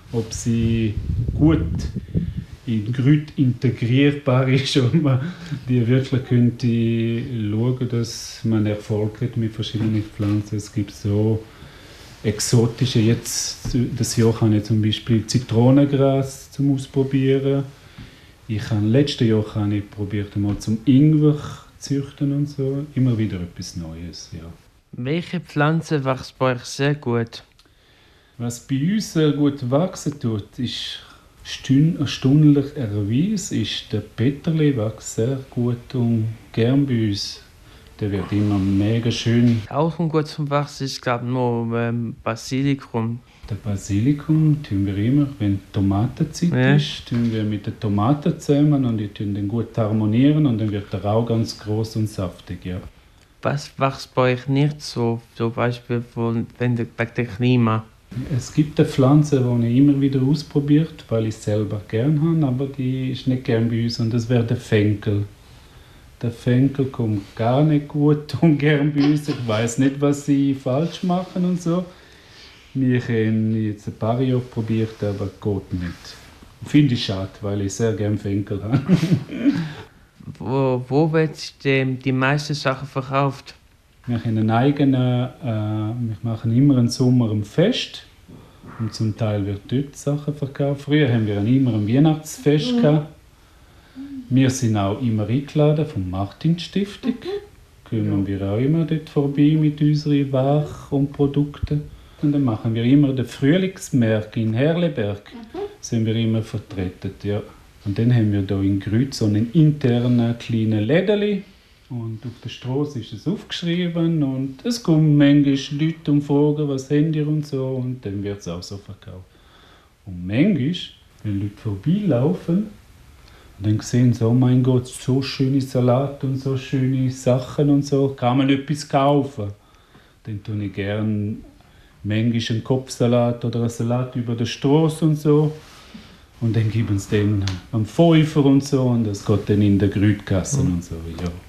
ob sie gut in Grüt integrierbar ist und man die wirklich könnte schauen, dass man Erfolg hat mit verschiedenen Pflanzen. Es gibt so exotische, jetzt das Jahr habe ich zum Beispiel Zitronengras zum Ausprobieren. Letztes Jahr habe ich probiert mal zum Ingwer züchten und so. Immer wieder etwas Neues, ja. Welche Pflanze wächst bei euch sehr gut? Was bei uns sehr gut wachsen tut, ist erstaunlicherweise ist der Peterli wächst sehr gut und gern bei uns. Der wird immer mega schön. Auch ein gut zum Wachsen ist, glaube ich, nur Basilikum. Der Basilikum tun wir immer, wenn Tomatenzeit ist, tun wir mit den Tomaten zusammen und die tun den gut harmonieren und dann wird der auch ganz groß und saftig, ja. Was wächst bei euch nicht so? Zum Beispiel wegen dem Klima. Es gibt eine Pflanze, die ich immer wieder ausprobiert, weil ich es selber gerne habe, aber die ist nicht gern bei uns und das wäre der Fenkel. Der Fenkel kommt gar nicht gut und gern bei uns. Ich weiß nicht, was sie falsch machen und so. Wir haben jetzt ein paar Jahre probiert, aber geht nicht. Finde ich schade, weil ich sehr gerne Fenkel habe. Wo wird die meisten Sachen verkauft? Wir haben einen eigenen, wir machen immer im Sommer ein Fest und zum Teil wird dort Sachen verkauft. Früher haben wir immer ein Weihnachtsfest gehabt. Wir sind auch immer eingeladen vom Martin-Stiftung. Kommen wir auch immer dort vorbei mit unseren Waren und Produkten. Und dann machen wir immer den Frühlingsmarkt in Herleberg. Sind wir immer vertreten, ja. Und dann haben wir hier in Grütz so einen internen kleinen Lädeli. Und auf der Straße ist es aufgeschrieben und es kommen manchmal Leute und fragen, was habt ihr und so. Und dann wird es auch so verkauft. Und manchmal, wenn Leute vorbeilaufen, und dann sehen sie, oh mein Gott, so schöne Salat und so schöne Sachen und so, kann man etwas kaufen? Dann tue ich gerne manchmal einen Kopfsalat oder einen Salat über der Straße und so. Und dann geben sie den am Pfeifer und so und das geht dann in der Grütkasse und so, ja.